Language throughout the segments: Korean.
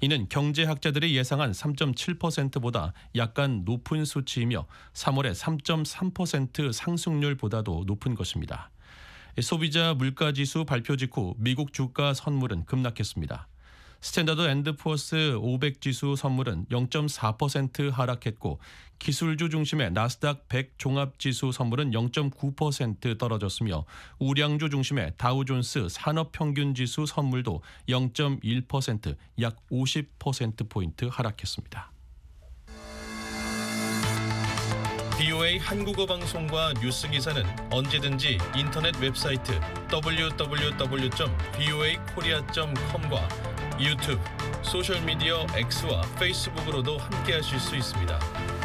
이는 경제학자들이 예상한 3.7%보다 약간 높은 수치이며 3월의 3.3% 상승률보다도 높은 것입니다. 소비자 물가지수 발표 직후 미국 주가 선물은 급락했습니다. 스탠더드 앤드 푸어스 500 지수 선물은 0.4% 하락했고 기술주 중심의 나스닥 100 종합지수 선물은 0.9% 떨어졌으며 우량주 중심의 다우존스 산업평균지수 선물도 0.1% 약 50%포인트 하락했습니다. VOA 한국어 방송과 뉴스 기사는 언제든지 인터넷 웹사이트 www.voakorea.com과 유튜브, 소셜미디어 X와 페이스북으로도 함께하실 수 있습니다.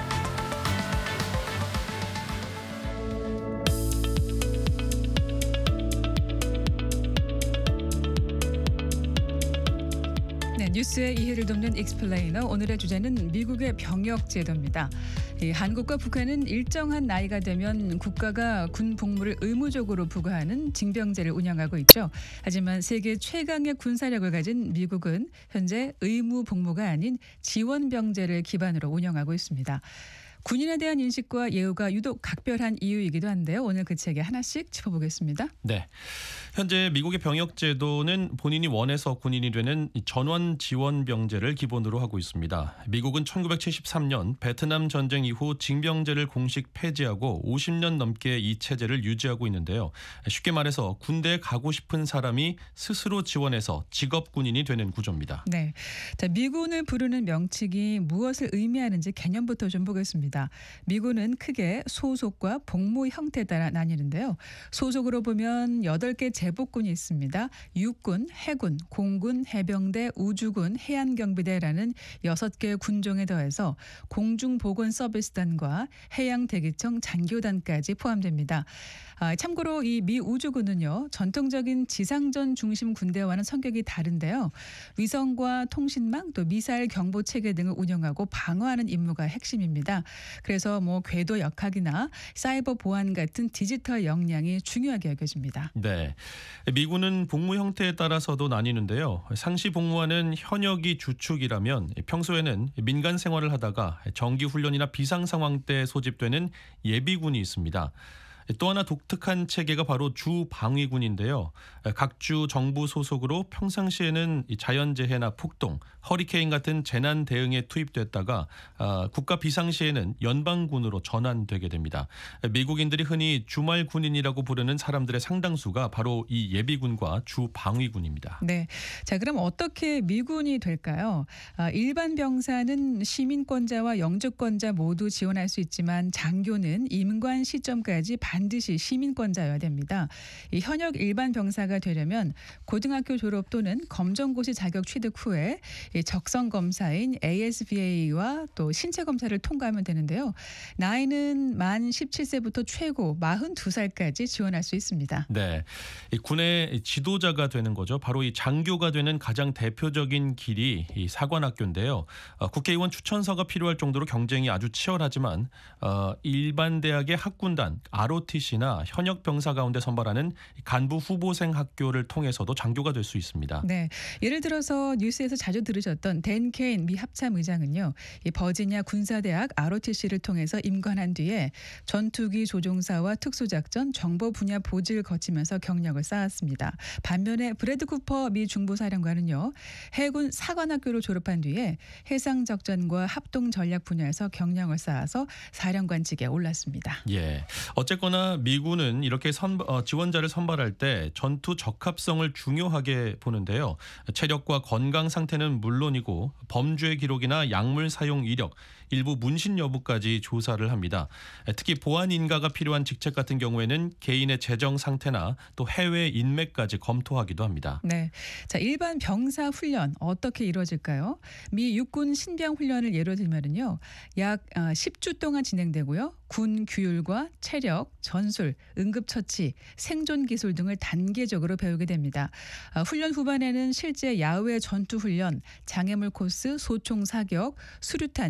네, 뉴스의 이해를 돕는 익스플레이너, 오늘의 주제는 미국의 병역 제도입니다. 한국과 북한은 일정한 나이가 되면 국가가 군 복무를 의무적으로 부과하는 징병제를 운영하고 있죠. 하지만 세계 최강의 군사력을 가진 미국은 현재 의무 복무가 아닌 지원병제를 기반으로 운영하고 있습니다. 군인에 대한 인식과 예우가 유독 각별한 이유이기도 한데요. 오늘 그 책에 하나씩 짚어보겠습니다. 네, 현재 미국의 병역 제도는 본인이 원해서 군인이 되는 전원 지원 병제를 기본으로 하고 있습니다. 미국은 1973년 베트남 전쟁 이후 징병제를 공식 폐지하고 50년 넘게 이 체제를 유지하고 있는데요. 쉽게 말해서 군대에 가고 싶은 사람이 스스로 지원해서 직업 군인이 되는 구조입니다. 네, 자, 미군을 부르는 명칭이 무엇을 의미하는지 개념부터 좀 보겠습니다. 미군은 크게 소속과 복무 형태에 따라 나뉘는데요. 소속으로 보면 8개 제복군이 있습니다. 육군, 해군, 공군, 해병대, 우주군, 해안경비대라는 6개 군종에 더해서 공중보건서비스단과 해양대기청 장교단까지 포함됩니다. 참고로 이 미 우주군은요, 전통적인 지상전 중심 군대와는 성격이 다른데요. 위성과 통신망 또 미사일 경보 체계 등을 운영하고 방어하는 임무가 핵심입니다. 그래서 궤도 역학이나 사이버 보안 같은 디지털 역량이 중요하게 여겨집니다. 네, 미군은 복무 형태에 따라서도 나뉘는데요. 상시 복무하는 현역이 주축이라면 평소에는 민간 생활을 하다가 정기 훈련이나 비상 상황 때 소집되는 예비군이 있습니다. 또 하나 독특한 체계가 바로 주방위군인데요. 각 주 정부 소속으로 평상시에는 자연재해나 폭동, 허리케인 같은 재난 대응에 투입됐다가 국가 비상시에는 연방군으로 전환되게 됩니다. 미국인들이 흔히 주말 군인이라고 부르는 사람들의 상당수가 바로 이 예비군과 주방위군입니다. 네, 자, 그럼 어떻게 미군이 될까요? 일반 병사는 시민권자와 영주권자 모두 지원할 수 있지만 장교는 임관 시점까지 반드시 시민권자여야 됩니다. 이 현역 일반 병사가 되려면 고등학교 졸업 또는 검정고시 자격 취득 후에 적성 검사인 ASVA와 또 신체 검사를 통과하면 되는데요. 나이는 만 17세부터 최고 42살까지 지원할 수 있습니다. 네, 이 군의 지도자가 되는 거죠. 바로 이 장교가 되는 가장 대표적인 길이 이 사관학교인데요. 국회의원 추천서가 필요할 정도로 경쟁이 아주 치열하지만 일반 대학의 학군단 ROTC나 현역 병사 가운데 선발하는 간부 후보생 학교를 통해서도 장교가 될 수 있습니다. 네, 예를 들어서 뉴스에서 자주 들으셨던 댄 케인 미 합참 의장은요, 이 버지니아 군사대학 ROTC를 통해서 임관한 뒤에 전투기 조종사와 특수작전, 정보 분야 보직을 거치면서 경력을 쌓았습니다. 반면에 브래드 쿠퍼 미 중부사령관은요, 해군 사관학교를 졸업한 뒤에 해상작전과 합동 전략 분야에서 경력을 쌓아서 사령관직에 올랐습니다. 예, 어쨌거나 미군은 이렇게 지원자를 선발할 때 전투 적합성을 중요하게 보는데요. 체력과 건강 상태는 물론이고 범죄 기록이나 약물 사용 이력, 일부 문신 여부까지 조사를 합니다. 특히 보안 인가가 필요한 직책 같은 경우에는 개인의 재정 상태나 또 해외 인맥까지 검토하기도 합니다. 네, 자, 일반 병사 훈련 어떻게 이루어질까요? 미 육군 신병 훈련을 예로 들면요, 약 10주 동안 진행되고요. 군 규율과 체력, 전술, 응급처치, 생존 기술 등을 단계적으로 배우게 됩니다. 훈련 후반에는 실제 야외 전투 훈련, 장애물 코스, 소총 사격, 수류탄, 기관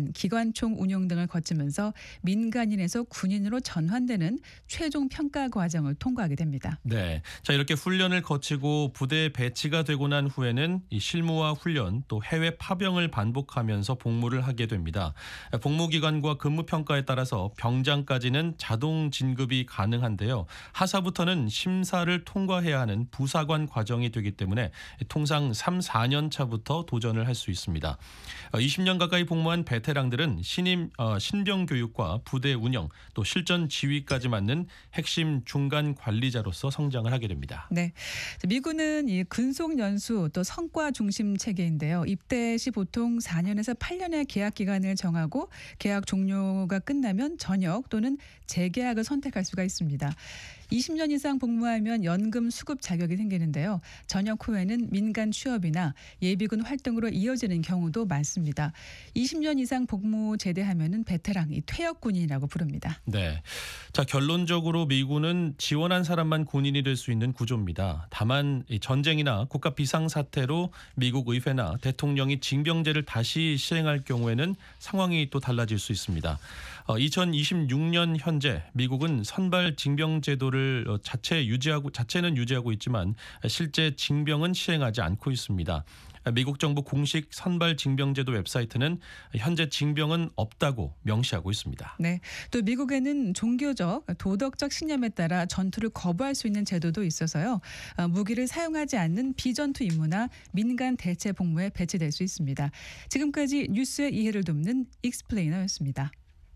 훈련총 운용 등을 거치면서 민간인에서 군인으로 전환되는 최종 평가 과정을 통과하게 됩니다. 네. 자, 이렇게 훈련을 거치고 부대에 배치가 되고 난 후에는 이 실무와 훈련 또 해외 파병을 반복하면서 복무를 하게 됩니다. 복무 기간과 근무 평가에 따라서 병장까지는 자동 진급이 가능한데요. 하사부터는 심사를 통과해야 하는 부사관 과정이 되기 때문에 통상 3, 4년 차부터 도전을 할 수 있습니다. 20년 가까이 복무한 베테랑들은 신병 교육과 부대 운영 또 실전 지휘까지 맡는 핵심 중간 관리자로서 성장을 하게 됩니다. 네, 미군은 이 근속 연수 또 성과 중심 체계인데요. 입대 시 보통 4년에서 8년의 계약 기간을 정하고 계약 종료가 끝나면 전역 또는 재계약을 선택할 수가 있습니다. 20년 이상 복무하면 연금 수급 자격이 생기는데요. 전역 후에는 민간 취업이나 예비군 활동으로 이어지는 경우도 많습니다. 20년 이상 복무 제대하면은 베테랑, 이 퇴역군인이라고 부릅니다. 네. 자, 결론적으로 미군은 지원한 사람만 군인이 될 수 있는 구조입니다. 다만 이 전쟁이나 국가 비상사태로 미국 의회나 대통령이 징병제를 다시 시행할 경우에는 상황이 또 달라질 수 있습니다. 2026년 현재 미국은 선발 징병 제도를 자체는 유지하고 있지만 실제 징병은 시행하지 않고 있습니다. 미국 정부 공식 선발 징병제도 웹사이트는 현재 징병은 없다고 명시하고 있습니다. 네, 또 미국에는 종교적, 도덕적 신념에 따라 전투를 거부할 수 있는 제도도 있어서요. 무기를 사용하지 않는 비전투 임무나 민간 대체 복무에 배치될 수 있습니다. 지금까지 뉴스의 이해를 돕는 익스플레이너였습니다.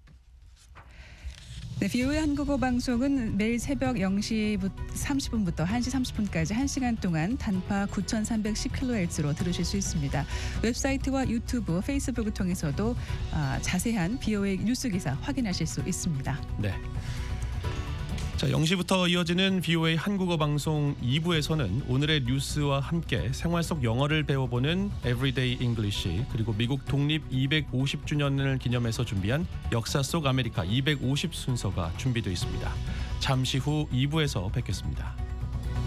네, VOA 한국어 방송은 매일 새벽 0시 30분부터 1시 30분까지 1시간 동안 단파 9310kHz로 들으실 수 있습니다. 웹사이트와 유튜브, 페이스북을 통해서도 자세한 VOA 뉴스 기사 확인하실 수 있습니다. 네. 자, 0시부터 이어지는 VOA 한국어 방송 2부에서는 오늘의 뉴스와 함께 생활 속 영어를 배워보는 Everyday English, 그리고 미국 독립 250주년을 기념해서 준비한 역사 속 아메리카 250 순서가 준비되어 있습니다. 잠시 후 2부에서 뵙겠습니다.